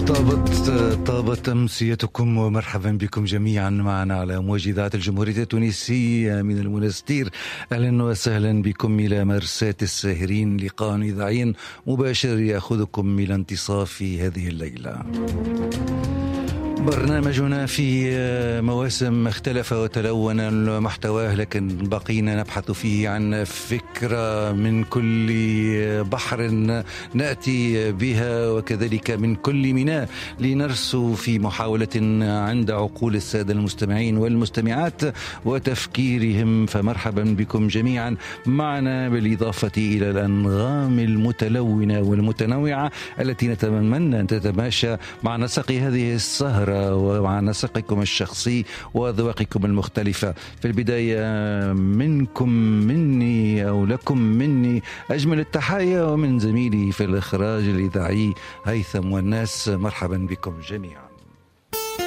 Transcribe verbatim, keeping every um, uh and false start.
طابت طابت أمسيتكم ومرحبا بكم جميعا معنا على أمواج إذاعة الجمهورية التونسية من المنستير. أهلا وسهلا بكم إلى مرساة الساهرين، لقاء إذاعي مباشر يأخذكم إلى انتصاف هذه الليلة. برنامجنا في مواسم اختلف وتلون محتواه، لكن بقينا نبحث فيه عن فكرة من كل بحر نأتي بها، وكذلك من كل ميناء، لنرسو في محاولة عند عقول السادة المستمعين والمستمعات وتفكيرهم. فمرحبا بكم جميعا معنا، بالإضافة إلى الأنغام المتلونة والمتنوعة التي نتمنى أن تتماشى مع نسق هذه السهرة ومع نسقكم الشخصي وأذواقكم المختلفة. في البداية منكم مني أو لكم مني أجمل التحايا، ومن زميلي في الإخراج الإذاعي هيثم والناس، مرحبا بكم جميعا.